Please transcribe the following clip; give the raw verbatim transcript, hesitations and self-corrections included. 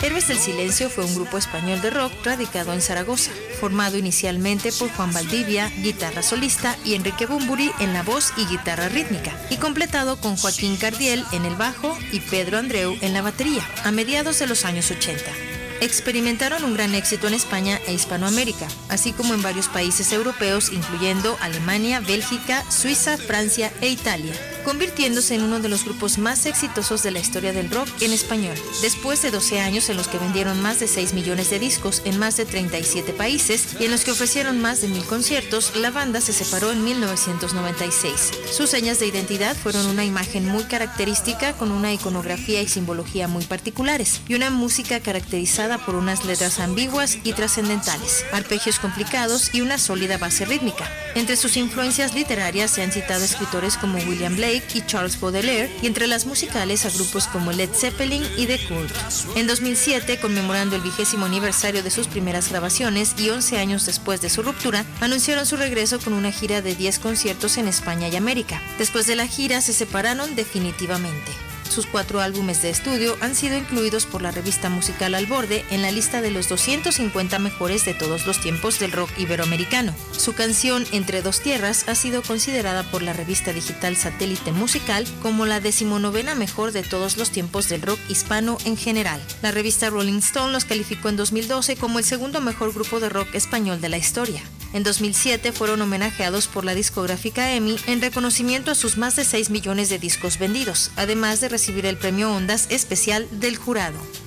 Héroes del Silencio fue un grupo español de rock radicado en Zaragoza, formado inicialmente por Juan Valdivia, guitarra solista, y Enrique Bumburi en la voz y guitarra rítmica, y completado con Joaquín Cardiel en el bajo y Pedro Andreu en la batería, a mediados de los años ochenta. Experimentaron un gran éxito en España e Hispanoamérica, así como en varios países europeos, incluyendo Alemania, Bélgica, Suiza, Francia e Italia, convirtiéndose en uno de los grupos más exitosos de la historia del rock en español. Después de doce años en los que vendieron más de seis millones de discos en más de treinta y siete países y en los que ofrecieron más de mil conciertos, la banda se separó en mil novecientos noventa y seis. Sus señas de identidad fueron una imagen muy característica con una iconografía y simbología muy particulares y una música caracterizada por unas letras ambiguas y trascendentales, arpegios complicados y una sólida base rítmica. Entre sus influencias literarias se han citado escritores como William Blake y Charles Baudelaire, y entre las musicales a grupos como Led Zeppelin y The Cult. En dos mil siete, conmemorando el vigésimo aniversario de sus primeras grabaciones y once años después de su ruptura, anunciaron su regreso con una gira de diez conciertos en España y América. Después de la gira se separaron definitivamente. Sus cuatro álbumes de estudio han sido incluidos por la revista musical Al Borde en la lista de los doscientos cincuenta mejores de todos los tiempos del rock iberoamericano. Su canción Entre dos tierras ha sido considerada por la revista digital Satélite Musical como la decimonovena mejor de todos los tiempos del rock hispano en general. La revista Rolling Stone los calificó en dos mil doce como el segundo mejor grupo de rock español de la historia. En dos mil siete fueron homenajeados por la discográfica EMI en reconocimiento a sus más de seis millones de discos vendidos, además de recibir el premio Ondas especial del jurado.